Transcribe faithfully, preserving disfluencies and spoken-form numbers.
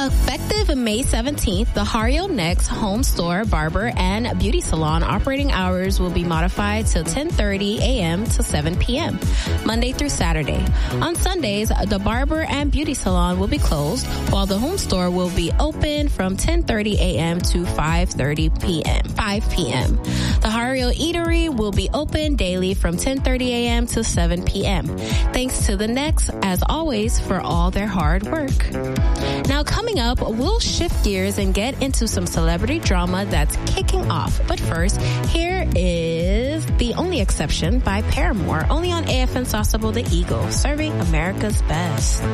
Effective May seventeenth, the Hario Next Home Store, Barber, and Beauty Salon operating hours will be modified till ten thirty a.m. to seven p.m., Monday through Saturday. On Sundays, the Barber and Beauty Salon will be closed, while the Home Store will be open from ten thirty a.m. to five thirty p.m. five p.m. The Hario Eatery will be open daily from ten thirty a.m. to seven p.m. Thanks to the Next, as always, for all their hard work. Now, coming up, we'll shift gears and get into some celebrity drama that's kicking off. But first, here is The Only Exception by Paramore, only on A F N Sauceable The Eagle, serving America's best.